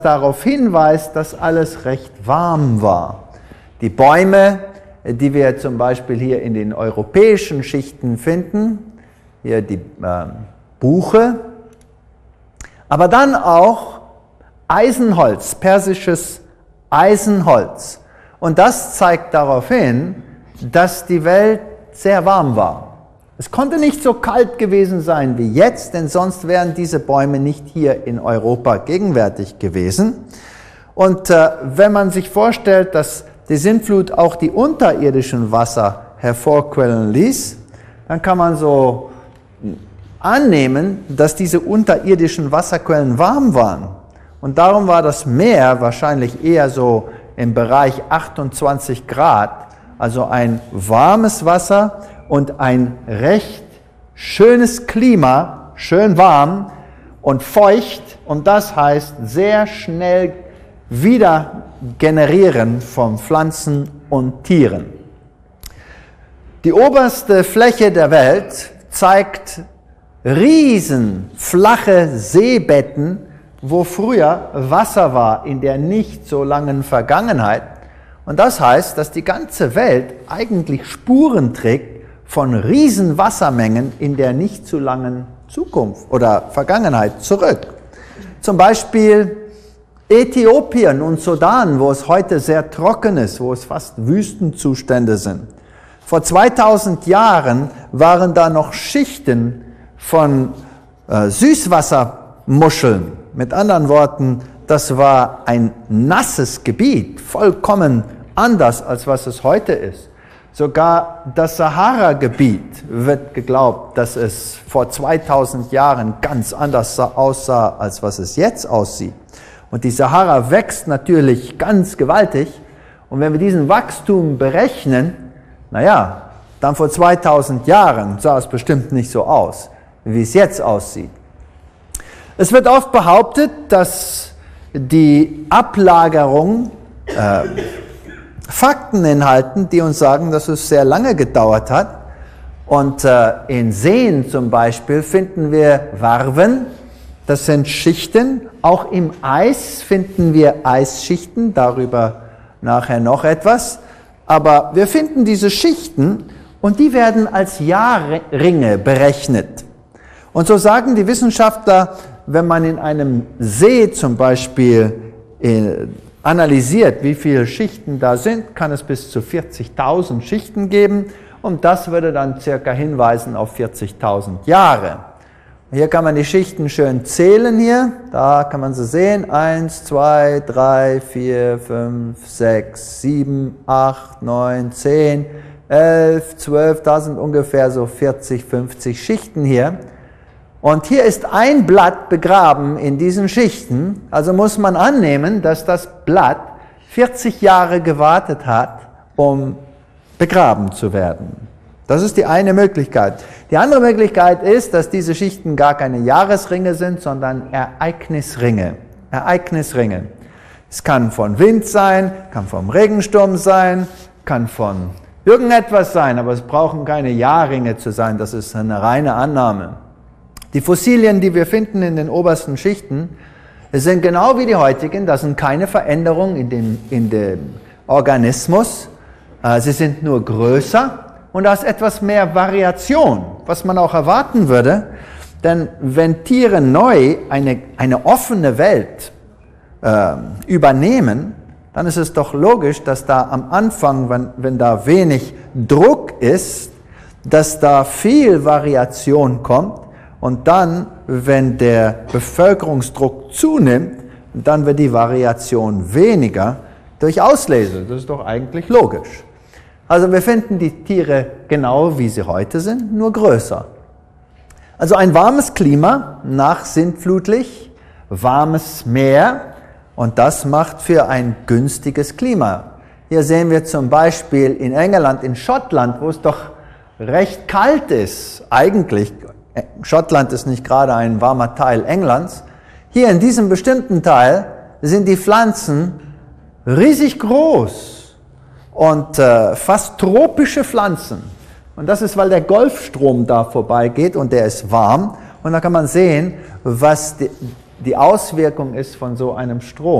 darauf hinweist, dass alles recht warm war. Die Bäume, die wir zum Beispiel hier in den europäischen Schichten finden, hier die Buche, aber dann auch Eisenholz, persisches Eisenholz. Und das zeigt darauf hin, dass die Welt sehr warm war. Es konnte nicht so kalt gewesen sein wie jetzt, denn sonst wären diese Bäume nicht hier in Europa gegenwärtig gewesen. Und wenn man sich vorstellt, dass die Sintflut auch die unterirdischen Wasser hervorquellen ließ, dann kann man so annehmen, dass diese unterirdischen Wasserquellen warm waren. Und darum war das Meer wahrscheinlich eher so im Bereich 28 Grad, also ein warmes Wasser und ein recht schönes Klima, schön warm und feucht, und das heißt sehr schnell wieder generieren von Pflanzen und Tieren. Die oberste Fläche der Welt zeigt riesen flache Seebetten, wo früher Wasser war in der nicht so langen Vergangenheit. Und das heißt, dass die ganze Welt eigentlich Spuren trägt von riesen Wassermengen in der nicht so langen Zukunft oder Vergangenheit zurück. Zum Beispiel Äthiopien und Sudan, wo es heute sehr trocken ist, wo es fast Wüstenzustände sind. Vor 2000 Jahren waren da noch Schichten von Süßwassermuscheln. Mit anderen Worten, das war ein nasses Gebiet, vollkommen anders, als was es heute ist. Sogar das Sahara-Gebiet wird geglaubt, dass es vor 2000 Jahren ganz anders aussah, als was es jetzt aussieht. Und die Sahara wächst natürlich ganz gewaltig. Und wenn wir diesen Wachstum berechnen, naja, dann vor 2000 Jahren sah es bestimmt nicht so aus, wie es jetzt aussieht. Es wird oft behauptet, dass die Ablagerung Fakten enthalten, die uns sagen, dass es sehr lange gedauert hat. Und in Seen zum Beispiel finden wir Varven, das sind Schichten. Auch im Eis finden wir Eisschichten, darüber nachher noch etwas. Aber wir finden diese Schichten und die werden als Jahrringe berechnet. Und so sagen die Wissenschaftler, wenn man in einem See zum Beispiel analysiert, wie viele Schichten da sind, kann es bis zu 40.000 Schichten geben und das würde dann circa hinweisen auf 40.000 Jahre. Hier kann man die Schichten schön zählen hier, da kann man sie sehen, 1, 2, 3, 4, 5, 6, 7, 8, 9, 10, 11, 12, da sind ungefähr so 40, 50 Schichten hier. Und hier ist ein Blatt begraben in diesen Schichten, also muss man annehmen, dass das Blatt 40 Jahre gewartet hat, um begraben zu werden. Das ist die eine Möglichkeit. Die andere Möglichkeit ist, dass diese Schichten gar keine Jahresringe sind, sondern Ereignisringe. Ereignisringe. Es kann von Wind sein, kann vom Regensturm sein, kann von irgendetwas sein, aber es brauchen keine Jahrringe zu sein, das ist eine reine Annahme. Die Fossilien, die wir finden in den obersten Schichten, sind genau wie die heutigen, da sind keine Veränderungen in dem Organismus, sie sind nur größer und da ist etwas mehr Variation, was man auch erwarten würde, denn wenn Tiere neu eine offene Welt übernehmen, dann ist es doch logisch, dass da am Anfang, wenn da wenig Druck ist, dass da viel Variation kommt. Und dann, wenn der Bevölkerungsdruck zunimmt, dann wird die Variation weniger durch Auslese. Das ist doch eigentlich logisch. Also wir finden die Tiere genau wie sie heute sind, nur größer. Also ein warmes Klima, nachsintflutlich, warmes Meer und das macht für ein günstiges Klima. Hier sehen wir zum Beispiel in England, in Schottland, wo es doch recht kalt ist, eigentlich. Schottland ist nicht gerade ein warmer Teil Englands. Hier in diesem bestimmten Teil sind die Pflanzen riesig groß und fast tropische Pflanzen. Und das ist, weil der Golfstrom da vorbeigeht und der ist warm. Und da kann man sehen, was die Auswirkung ist von so einem Strom.